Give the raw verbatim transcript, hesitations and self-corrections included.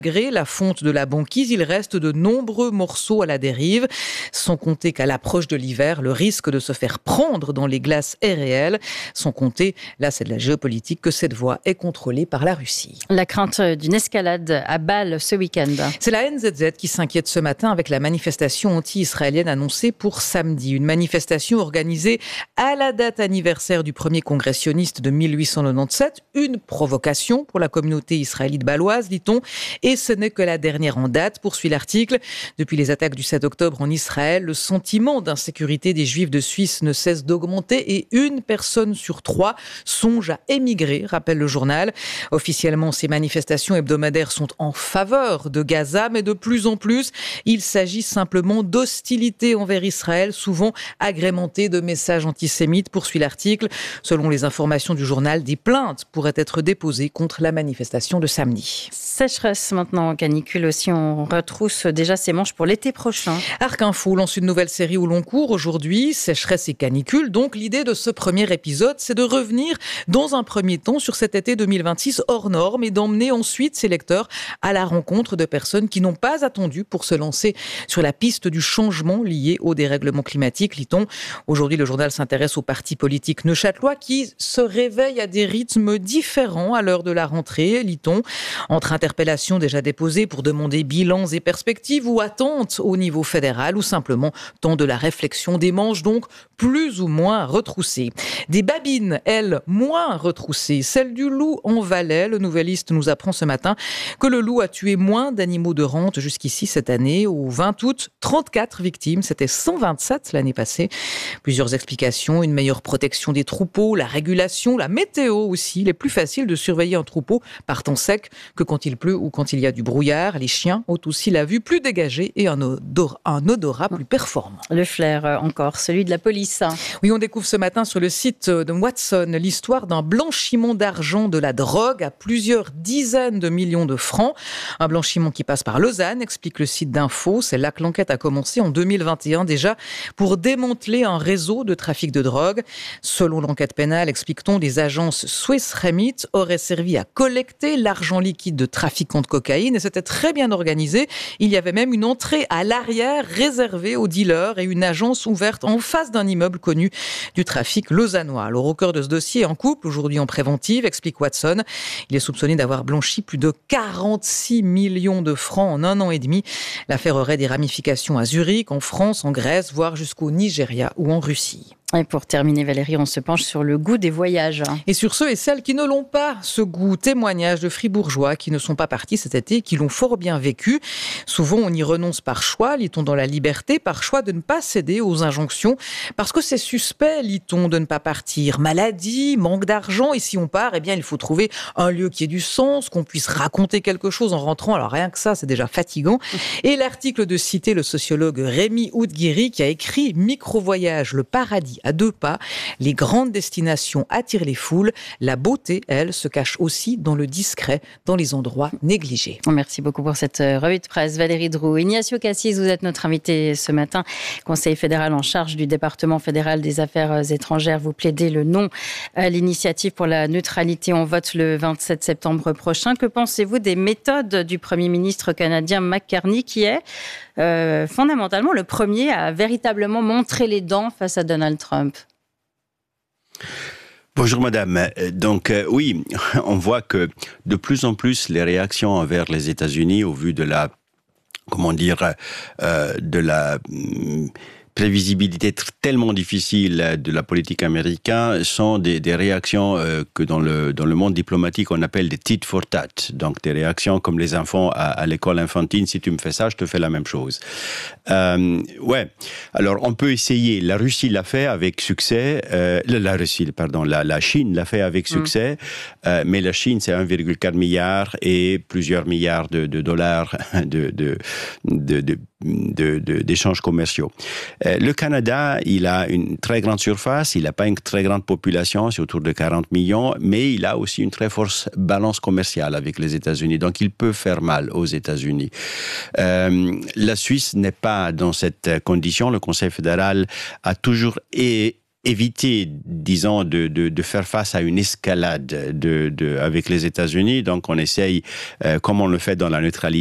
Malgré la fonte de la banquise, il reste de nombreux morceaux à la dérive, sans compter qu'à l'approche de l'hiver, le risque de se faire prendre dans les glaces est réel. Sans compter, là c'est de la géopolitique, que cette voie est contrôlée par la Russie. La crainte d'une escalade à Bâle ce week-end. C'est la N Z Z qui s'inquiète ce matin avec la manifestation anti-israélienne annoncée pour samedi. Une manifestation organisée à la date anniversaire du premier congrès sioniste de mille huit cent quatre-vingt-dix-sept. Une provocation pour la communauté israélite bâloise, dit-on. Et ce n'est que la dernière en date, poursuit l'article. Depuis les attaques du sept octobre en Israël, le sentiment d'insécurité des Juifs de Suisse ne cesse d'augmenter et une personne sur trois songe à émigrer, rappelle le journal. Officiellement, ces manifestations hebdomadaires sont en faveur de Gaza, mais de plus en plus, il s'agit simplement d'hostilité envers Israël, souvent agrémentées de messages antisémites, poursuit l'article. Selon les informations du journal, des plaintes pourraient être déposées contre la manifestation de samedi. Sécheresse maintenant, canicule aussi, on retrousse déjà ses manches pour l'été prochain. Arc Info lance une nouvelle série au long cours aujourd'hui, sécheresse et canicule. Donc l'idée de ce premier épisode, c'est de revenir dans un premier temps sur cet été deux mille vingt-six hors norme et d'emmener ensuite ses lecteurs à la rencontre de personnes qui n'ont pas attendu pour se lancer sur la piste du changement lié au dérèglement climatique, lit-on. Aujourd'hui, le journal s'intéresse aux partis politiques neuchâtelois qui se réveillent à des rythmes différents à l'heure de la rentrée, lit-on. Entre interpellations déjà déposées pour demander bilans et perspectives ou attentes au niveau fédéral ou simplement temps de la réflexion, des manches donc plus ou moins retroussées. Des babines, elles, moins retroussées. Celle du loup en Valais. Le Nouvelliste nous apprend ce matin que le loup a tué moins d'animaux de rente jusqu'ici cette année. Au vingt août, trente-quatre victimes. C'était cent vingt-sept l'année passée. Plusieurs explications. Une meilleure protection des troupeaux, la régulation, la météo aussi. Il est plus facile de surveiller un troupeau par temps sec que quand il pleut ou quand il y a du brouillard. Les chiens ont aussi la vue plus dégagée et un odorat, un odorat plus performant. Le flair encore, celui de la police. Oui, on découvre ce matin sur le site de Watson l'histoire d'un blanchiment d'argent de la drogue à plusieurs dizaines de millions de francs. Un blanchiment qui passe par Lausanne, explique le site d'Info. C'est là que l'enquête a commencé en deux mille vingt et un déjà pour démanteler un réseau de trafic de drogue. Selon l'enquête pénale, explique-t-on, les agences Swiss Remit auraient servi à collecter l'argent liquide de trafiquants de cocaïne et c'était très bien organisé. Il y avait même une entrée à l'arrière réservée aux dealers et une agence ouverte en face d'un immeuble connu du trafic lausannois. Alors au cœur de ce dossier, en couple, aujourd'hui en préventive, explique Watson. Il est soupçonné d'avoir blanchi plus de quarante-six millions de francs en un an et demi. L'affaire aurait des ramifications à Zurich, en France, en Grèce, voire jusqu'au Nigeria ou en Russie. Et pour terminer, Valérie, on se penche sur le goût des voyages. Et sur ceux et celles qui ne l'ont pas, ce goût. Témoignage de fribourgeois qui ne sont pas partis cet été, qui l'ont fort bien vécu. Souvent, on y renonce par choix, lit-on dans La Liberté, par choix de ne pas céder aux injonctions. Parce que c'est suspect, lit-on, de ne pas partir. Maladie, manque d'argent. Et si on part, eh bien, il faut trouver un lieu qui ait du sens, qu'on puisse raconter quelque chose en rentrant. Alors rien que ça, c'est déjà fatigant. Et l'article de citer le sociologue Rémi Oudguiri qui a écrit « Micro-voyage, le paradis à deux pas, les grandes destinations attirent les foules. La beauté, elle, se cache aussi dans le discret, dans les endroits négligés. » Merci beaucoup pour cette revue de presse, Valérie Droux. Ignacio Cassis, vous êtes notre invité ce matin. Conseiller fédéral en charge du département fédéral des affaires étrangères. Vous plaidez le non à l'initiative pour la neutralité. On vote le vingt-sept septembre prochain. Que pensez-vous des méthodes du Premier ministre canadien Mark Carney, qui est euh, fondamentalement le premier à véritablement montrer les dents face à Donald Trump? Bonjour madame. Donc euh, oui, on voit que de plus en plus les réactions envers les États-Unis au vu de la, comment dire, euh, de la hum, prévisibilité tellement difficile de la politique américaine sont des, des réactions euh, que dans le dans le monde diplomatique on appelle des tit for tat, donc des réactions comme les enfants à, à l'école infantile, si tu me fais ça, je te fais la même chose. Euh, ouais. Alors on peut essayer. La Russie l'a fait avec succès. Euh, la Russie, pardon, la, la Chine l'a fait avec succès. Mm. Euh, mais la Chine, c'est un virgule quatre milliard et plusieurs milliards de, de dollars de de de, de De, de, d'échanges commerciaux. Euh, le Canada, il a une très grande surface, il n'a pas une très grande population, c'est autour de quarante millions, mais il a aussi une très forte balance commerciale avec les États-Unis, donc il peut faire mal aux États-Unis. Euh, la Suisse n'est pas dans cette condition, le Conseil fédéral a toujours et éviter, disons, de, de, de faire face à une escalade de, de, avec les États-Unis. Donc, on essaye, euh, comme on le fait dans la neutralité,